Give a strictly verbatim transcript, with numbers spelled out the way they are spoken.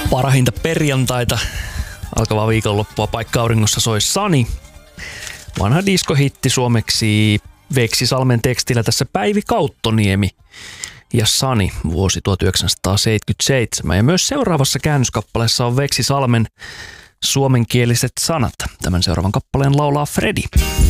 Parahinta perjantaita, alkavaa viikonloppua paikka-auringossa soi Sani. Vanha diskohitti suomeksi Veksisalmen tekstillä tässä Päivi Kauttoniemi ja Sani vuosi tuhatyhdeksänsataaseitsemänkymmentäseitsemän. Ja myös seuraavassa käännöskappaleessa on Veksisalmen suomenkieliset sanat. Tämän seuraavan kappaleen laulaa Fredi.